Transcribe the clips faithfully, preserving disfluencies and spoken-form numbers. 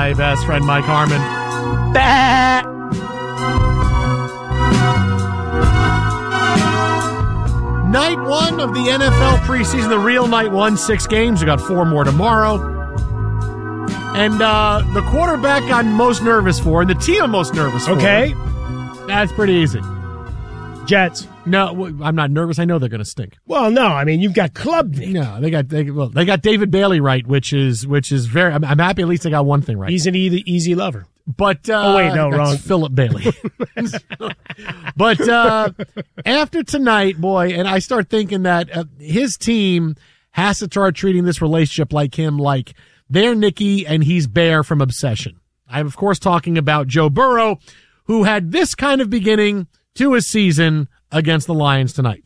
my best friend Mike Harmon. Bah! Night one of the N F L preseason, the real night one, six games. We got four more tomorrow. And uh, the quarterback I'm most nervous for, and the team I'm most nervous for. Okay. That's pretty easy. Jets. No, I'm not nervous. I know they're going to stink. Well, no, I mean, you've got Klubnik. No, they got they, well, they got David Bailey right, which is which is very. I'm, I'm happy at least they got one thing right. He's an easy, easy lover. But uh, oh wait, no, that's wrong. Philip Bailey. But uh, after tonight, boy, and I start thinking that uh, his team has to start treating this relationship like him, like they're Nicky and he's Bear from Obsession. I'm of course talking about Joe Burrow, who had this kind of beginning to his season against the Lions tonight.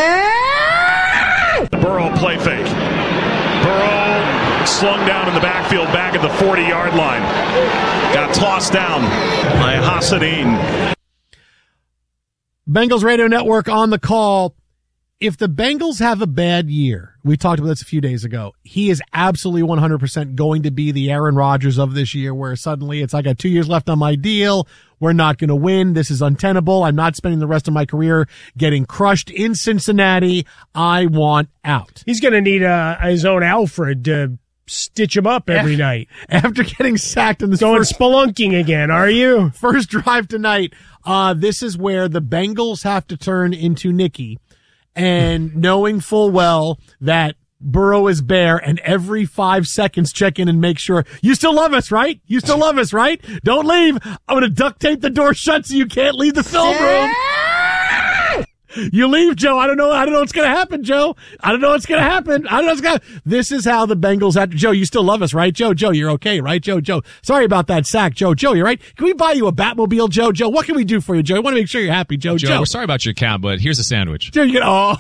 Burrow play fake. Burrow slung down in the backfield back at the forty-yard line. Got tossed down by Hassanin. Bengals Radio Network on the call. If the Bengals have a bad year, we talked about this a few days ago, he is absolutely one hundred percent going to be the Aaron Rodgers of this year, where suddenly it's, I got two years left on my deal. We're not going to win. This is untenable. I'm not spending the rest of my career getting crushed in Cincinnati. I want out. He's going to need uh, his own Alfred to stitch him up every After, night. After getting sacked in the Going first, spelunking again, are you? First drive tonight. Uh, this is where the Bengals have to turn into Nicky. And knowing full well that Burrow is Bear, and every five seconds check in and make sure, you still love us, right? You still love us, right? Don't leave. I'm going to duct tape the door shut so you can't leave the film room. You leave, Joe. I don't know. I don't know what's going to happen, Joe. I don't know what's going to happen. I don't know what's going to This is how the Bengals have to. Joe, you still love us, right? Joe, Joe, you're okay, right? Joe, Joe. Sorry about that sack, Joe. Joe, you're right. Can we buy you a Batmobile, Joe? Joe, what can we do for you, Joe? I want to make sure you're happy, Joe. Joe, Joe. we're sorry about your account, but here's a sandwich. Joe, you get, oh.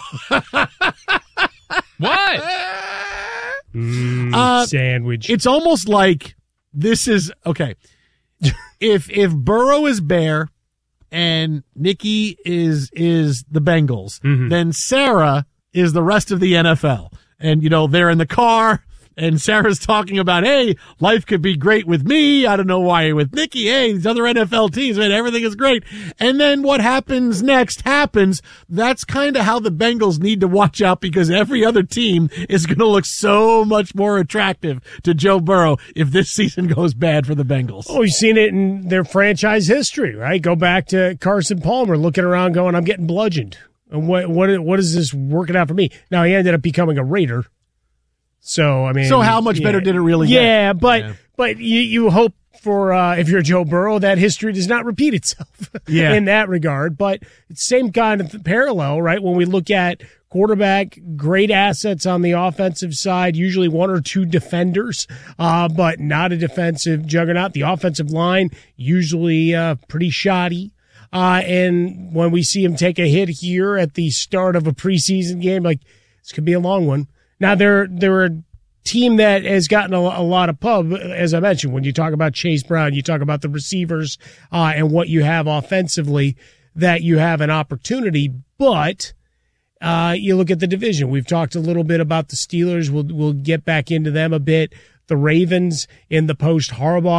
What? Mm, Uh, sandwich. It's almost like this is okay. if if Burrow is Bear and Nicky is is the Bengals, mm-hmm. then Sarah is the rest of the N F L. And you know, they're in the car and Sarah's talking about, hey, life could be great with me. I don't know why you're with Nicky. Hey, these other N F L teams, man, everything is great. And then what happens next happens. That's kind of how the Bengals need to watch out, because every other team is going to look so much more attractive to Joe Burrow if this season goes bad for the Bengals. Oh, you've seen it in their franchise history, right? Go back to Carson Palmer looking around going, I'm getting bludgeoned. And what, what, what is this working out for me? Now, he ended up becoming a Raider. So, I mean. So how much yeah. better did it really yeah, get? but, Yeah, but you, you hope for, uh, if you're Joe Burrow, that history does not repeat itself yeah. in that regard. But it's same kind of parallel, right? When we look at quarterback, great assets on the offensive side, usually one or two defenders, uh, but not a defensive juggernaut. The offensive line, usually uh, pretty shoddy. Uh, and when we see him take a hit here at the start of a preseason game, like, this could be a long one. Now, they're, they're a team that has gotten a, a lot of pub, as I mentioned, when you talk about Chase Brown, you talk about the receivers, uh, and what you have offensively, that you have an opportunity. But, uh, you look at the division. We've talked a little bit about the Steelers. We'll, we'll get back into them a bit. The Ravens in the post Harbaugh